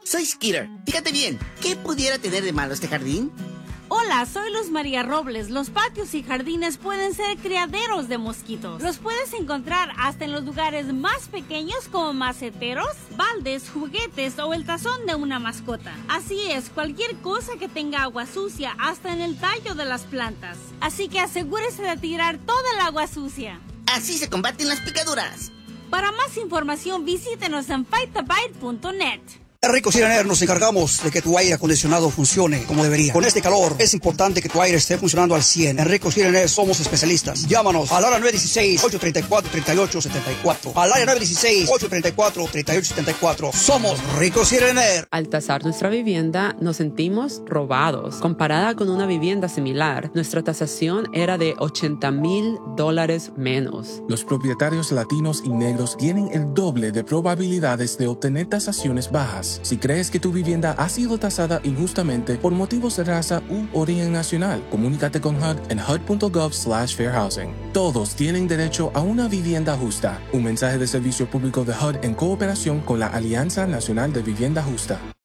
Soy Skitter. Fíjate bien, ¿qué pudiera tener de malo este jardín? Hola, soy Luz María Robles. Los patios y jardines pueden ser criaderos de mosquitos. Los puedes encontrar hasta en los lugares más pequeños como maceteros, baldes, juguetes o el tazón de una mascota. Así es, cualquier cosa que tenga agua sucia, hasta en el tallo de las plantas. Así que asegúrese de tirar toda el agua sucia. Así se combaten las picaduras. Para más información, visítenos en fightthebite.net. En Rico Sirener nos encargamos de que tu aire acondicionado funcione como debería. Con este calor es importante que tu aire esté funcionando al 100. En Rico Sirener somos especialistas. Llámanos al área 916-834-3874. Al área 916-834-3874. Somos Rico Sirener. Al tasar nuestra vivienda nos sentimos robados. Comparada con una vivienda similar, nuestra tasación era de $80,000 menos. Los propietarios latinos y negros tienen el doble de probabilidades de obtener tasaciones bajas. Si crees que tu vivienda ha sido tasada injustamente por motivos de raza u origen nacional, comunícate con HUD en hud.gov/fairhousing. Todos tienen derecho a una vivienda justa. Un mensaje de servicio público de HUD en cooperación con la Alianza Nacional de Vivienda Justa.